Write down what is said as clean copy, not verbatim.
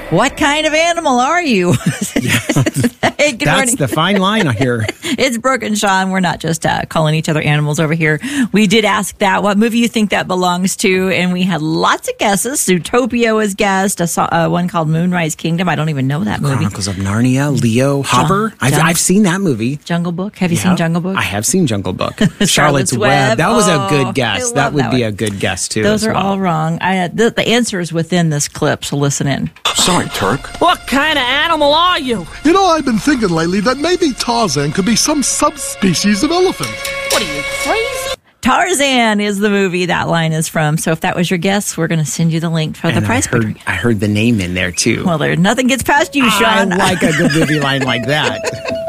What kind of animal are you? Hey, good morning. That's the fine line here. It's Brooke and Sean. We're not just calling each other animals over here. We did ask that, what movie you think that belongs to, and we had lots of guesses. Zootopia was guessed. I saw one called Moonrise Kingdom. I don't even know that movie. Chronicles of Narnia, Leo, Hopper. I've seen that movie. Jungle Book. Have you seen Jungle Book? I have seen Jungle Book. Charlotte's Web. That was a good guess. That would be a good guess, too. Those are all wrong. The answer is within this clip, so listen in. Sorry, Turk. What kind of animal are you? You know, I've been thinking lately that maybe Tarzan could be some subspecies of elephant. What are you, crazy? Tarzan is the movie that line is from. So if that was your guess, we're going to send you the link for the prize picker. I heard the name in there, too. Well, nothing gets past you, Sean. I like a good movie line like that.